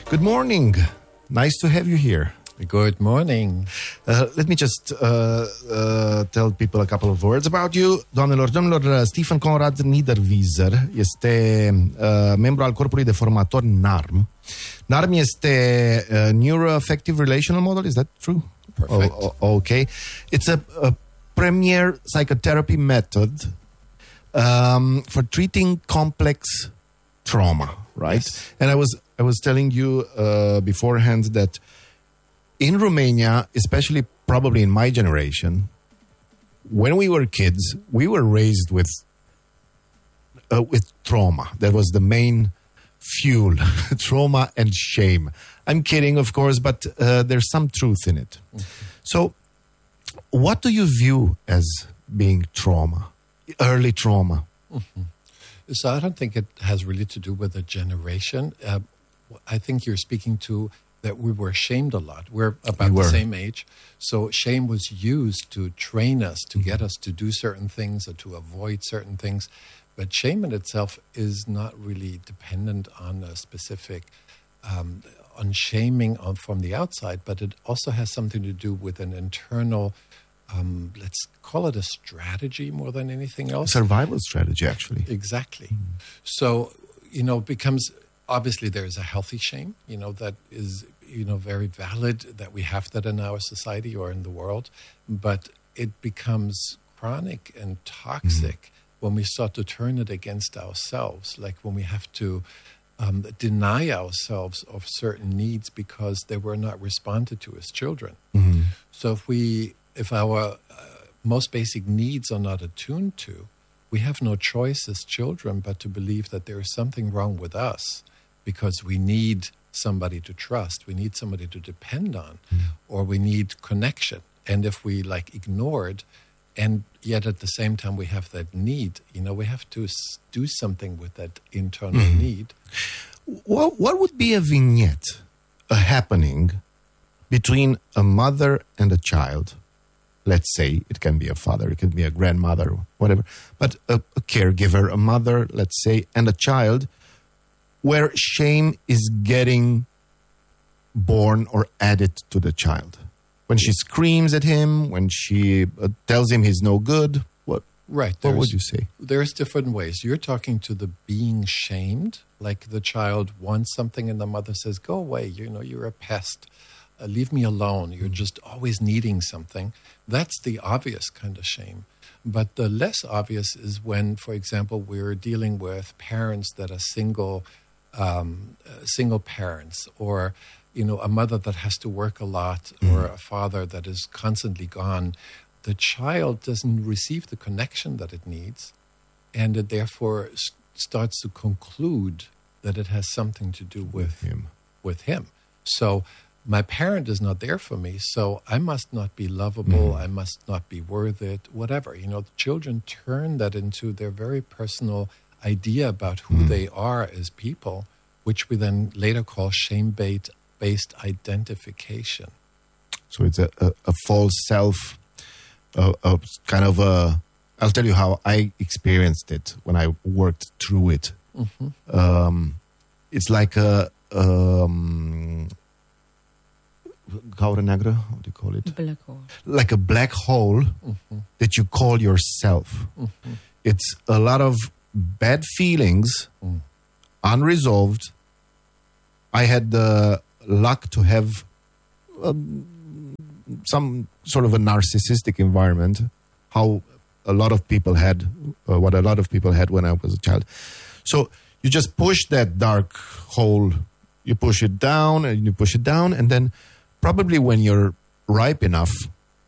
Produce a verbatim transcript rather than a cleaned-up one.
Good morning. Nice to have you here. Good morning. Uh, let me just uh, uh, tell people a couple of words about you. Doamnelor, domnilor, Stephen Conrad Niederwieser este uh, membru al corpului de formatori N A R M. N A R M este uh, Neuroaffective Relational Model, is that true? Perfect. Oh, oh, okay. It's a, a premier psychotherapy method um, for treating complex trauma, right? Yes. And I was I was telling you uh, beforehand that in Romania, especially probably in my generation, when we were kids, we were raised with uh, with trauma. That was the main fuel, trauma and shame. I'm kidding, of course, but uh, there's some truth in it. Mm-hmm. So, what do you view as being trauma, early trauma? Mm-hmm. So I don't think it has really to do with a generation. Uh, I think you're speaking to that we were shamed a lot. We're about we the same age. So shame was used to train us, to get us to do certain things or to avoid certain things. But shame in itself is not really dependent on a specific, um, on shaming on, from the outside, but it also has something to do with an internal, um, let's call it a strategy more than anything else. Survival strategy, actually. Exactly. Mm. So, you know, it becomes, obviously there is a healthy shame, you know, that is, you know, very valid that we have that in our society or in the world, but it becomes chronic and toxic mm. when we start to turn it against ourselves, like when we have to um, deny ourselves of certain needs because they were not responded to as children. Mm-hmm. So if we, if our uh, most basic needs are not attuned to, we have no choice as children but to believe that there is something wrong with us because we need somebody to trust, we need somebody to depend on, mm. or we need connection. And if we like ignored, and yet at the same time we have that need, you know, we have to s- do something with that internal mm. need. What, what would be a vignette, a happening between a mother and a child? Let's say it can be a father, it can be a grandmother, whatever, but a, a caregiver, a mother, let's say, and a child, where shame is getting born or added to the child. When she screams at him, when she uh, tells him he's no good, what, right, what would you say? There's different ways. You're talking to the being shamed, like the child wants something and the mother says, go away, you know, you're a pest. Uh, leave me alone. You're just always needing something. That's the obvious kind of shame. But the less obvious is when, for example, we're dealing with parents that are single Um, uh, single parents, or you know, a mother that has to work a lot, mm. or a father that is constantly gone. The child doesn't receive the connection that it needs, and it therefore s- starts to conclude that it has something to do with, with him. With him. So my parent is not there for me, so I must not be lovable. Mm. I must not be worth it. Whatever, you know, the children turn that into their very personal idea about who mm. they are as people, which we then later call shame-based identification. So it's a, a, a false self, a, a kind of a... I'll tell you how I experienced it when I worked through it. Mm-hmm. Um, it's like a... Um, Gaură neagră, how do you call it? Black hole. Like a black hole mm-hmm. that you call yourself. Mm-hmm. It's a lot of bad feelings, mm. unresolved. I had the luck to have um, some sort of a narcissistic environment, how a lot of people had, uh, what a lot of people had when I was a child. So you just push that dark hole, you push it down and you push it down, and then probably when you're ripe enough,